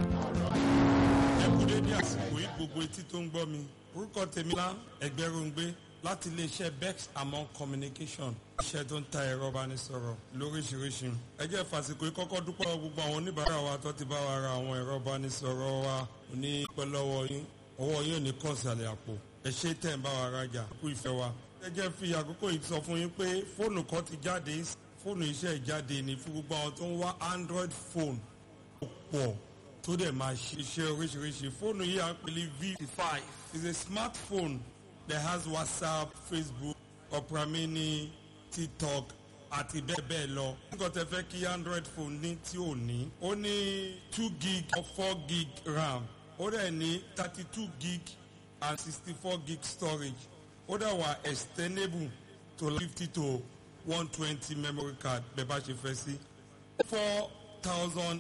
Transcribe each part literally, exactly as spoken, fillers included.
ẹ kú dédé àsìkò yìí gbogbo etí tó ń gbọ́ mi orúkọ tèmi lá Ẹgbẹ́rúngbé láti iléeṣẹ́ Bex Among Communication iṣẹ́ tó ń ta ẹ̀rọ ìbánisọ̀rọ̀ lóríṣiríṣi. ẹ jẹ́ fàsìkò yìí kọ́kọ́ dúpẹ́ lọ́wọ́ gbogbo àwọn oníbàárà wa tó ti bá wa ra àwọn ẹ̀rọ ìbánisọ̀rọ̀ wa ní pẹ́ lọ́wọ́ yín ọwọ́ yín ò ní kàn sàlẹ̀ àpò ẹ ṣé tẹ̀ ń bá wa rajà kú ìfẹ́ wa. ẹ jẹ́ fi àkókò yìí sọ fún yín pé fóònù kan ti jáde fóònù iṣẹ́ ìjáde ní fún gbogbo àwọn tó ń wá Android phone pọ̀ tó dẹ̀ máa ṣiṣẹ́ oríṣiríṣi. fóònù yìí à ń pè ní V five is a smartphone that has WhatsApp, Facebook, Opera Mini, TikTok àti bẹ́ẹ̀ bẹ́ẹ̀ lọ. nígbà tẹ́ fẹ́ kí Android phone ní tí ò ní. ó ní two gig or four gig RAM. ó dẹ̀ ní thirty two gig and sixty four gig storage. ó dẹ̀ wà extendable to fifty to one twenty memory card bẹ́ẹ̀ bá ṣe fẹ́ sí. four thousand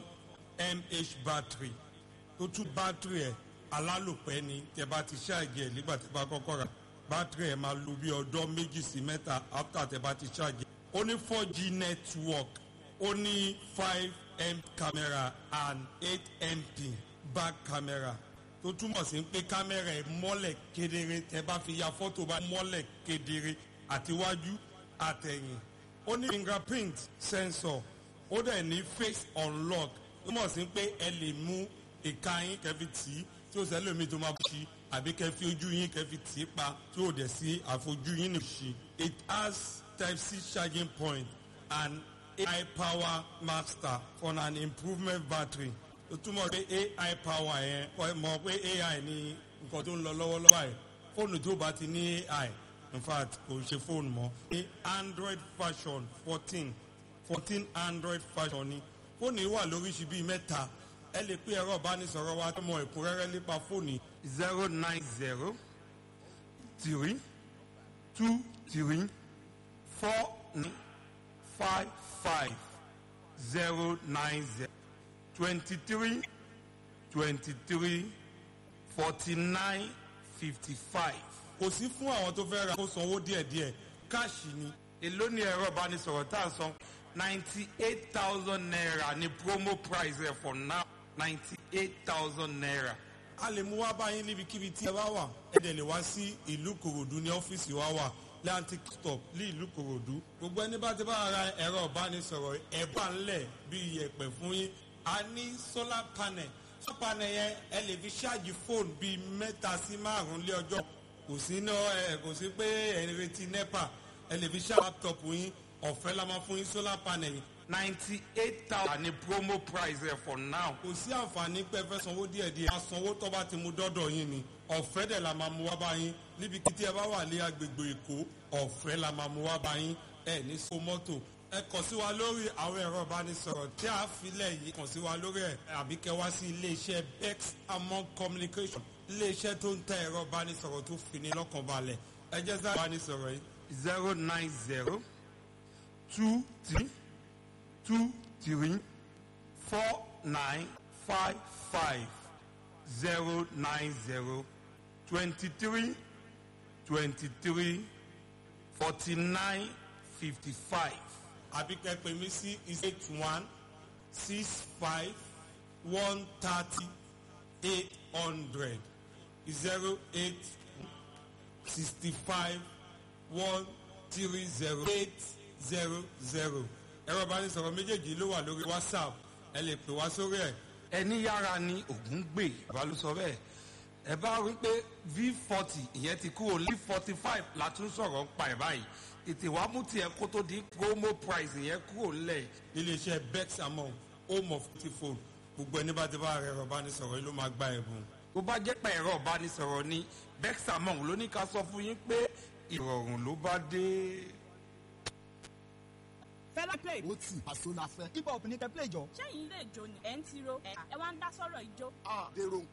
mAh battery tó tún battery ẹ̀ alálòpẹ́ ni tẹ́ bá ti ṣáàjì ẹ̀ nígbà tẹ́ bá kọ́kọ́ rà battery ẹ̀ máa lo bí ọdún méjì sí mẹ́ta after tẹ́ bá ti ṣáàjì. ó ní four G network ó ní five M camera and eight M P back camera tó túmọ̀ sí pé kámẹ́rà ẹ̀ mọ́lẹ̀ kedere tẹ́ bá fi ya fọ́tò bá mọ́lẹ̀ kedere àtiwájú àtẹ̀yìn. ó ní fingerprint sensor ó dẹ̀ ní face unlock ó túmọ̀ sí pé ẹ lè mú ìka yín kẹfì tì í tí ó sẹ́lẹ̀ mi tó máa bú sí àbí kẹfì ojú yín kẹfì tì í pa tí ó dẹ̀ sí àfojú yín nìṣí. it has type C charging point and A I power master for an improvement battery. ó túmọ̀ pé A I power yẹn kọ́ mọ̀ pé A I ní nǹkan tó ń lọ lọ́wọ́lọ́wọ́ ẹ̀ fóònù tó bá ti ní A I in fact kò ṣe fóònù mọ́. ní Android version fourteen fourteen Android version ni fóònù yìí wà lóríṣi bíi mẹ́ta. ẹ lè pé ẹ̀rọ ìbánisọ̀rọ̀ wa tó mọ ẹ̀kúnrẹ́rẹ́ nípa fóònù zero nine zero three two three four nine five five zero nine zero twenty three twenty three forty nine fifty five. kò sí fún àwọn tó fẹ́ ra kó sanwó díẹ̀díẹ̀ káàṣì ni. èló ni ẹ̀rọ ìbánisọ̀rọ̀ tá à ń san ninety eight thousand naira ni promo price rẹ̀ for now ninety eight thousand naira. a lè mú wá báyìí níbikíbi tí ẹ bá wà. ẹ dẹ̀ lè wá sí ìlú Kòròdú ní ọ́fíìsì wa wà Atlantic stop ní ìlú Kòròdú. gbogbo ẹni bá ti bá ra ẹ̀rọ ìbánisọ̀rọ̀ ẹ̀ bá ńlẹ̀ bí iyẹ̀pẹ̀ fún yín. a ní solar panel solar panel yẹn ẹ lè fi ṣáàjì fóònù bíi mẹ́ta sí márùn-ún lé ọjọ́. kò sí ná ẹ kò sí pé ẹ ń retí nepa ẹ lè fi ṣáàjì laptop yín ọ̀fẹ́ la máa fún yín solar panel yìí ninety eight thousand ní promo price rẹ̀ for now. kò sí àǹfààní pé ẹ fẹ́ sanwó díẹ̀díẹ̀. a sanwó tó bá ti mú dọ́dọ̀ yín ni ọ̀fẹ́ dẹ̀ la máa mú wá bá yín níbi tí ẹ bá wà ní agbègbè Èkó ọ̀fẹ́ la máa mú wá bá yín ẹ ní so mọ́tò. ẹ kàn sí wa lórí àwọn ẹ̀rọ ìbánisọ̀rọ̀ tí a filẹ̀ yìí kàn sí wa lórí ẹ̀ àbí kẹ́ wá sí iléeṣẹ́ Bex Among Communication iléeṣẹ́ tó ń ta ẹ̀rọ ìbánisọ̀rọ̀ tó fi ní lọ́kàn balẹ̀. ẹ jẹ́ sáà ìbánisọ̀rọ̀ yìí zero nine zero two three two three four nine five five zero nine zero twenty three twenty three forty nine fifty five. àbí kẹ́ pè mí sí eight one six five one thirty eight hundred zero eight sixty five one three zero eight zero zero. ẹ̀rọ ìbánisọ̀rọ̀ méjèèjì ló wà lórí WhatsApp ẹ lè pè wá sórí ẹ̀. ẹni yára ni ògùn gbè bá ló sọ bẹ́ẹ̀. ẹ bá rí pé V forty ìyẹn ti kúrò ní forty five la tún sọ̀rọ̀ ń pa ẹ̀ báyìí. ètè wàá mú tiẹ̀ kó tó di promo price ìyẹn kúrò nílẹ̀. iléeṣẹ́ Bex Among home of the phone gbogbo ẹni bá ti bá ẹ̀rọ ìbánisọ̀rọ̀ yìí ló máa gba ẹ̀bùn. tó bá jẹ́ pé ẹ̀rọ ìbánisọ̀rọ̀ ni Bex Among ló ní ká sọ fún yín pé ìrọ̀rùn ló bá dé. Fẹ́lá play. ó tì àṣọ la fẹ́. hip hop ní kẹ́ play jọ. ṣẹ́yìn ilé ìjó ni ẹ̀ ń tiro ẹ̀ ẹ̀ wá ń dá sọ̀rọ̀ ìjó. a dèrò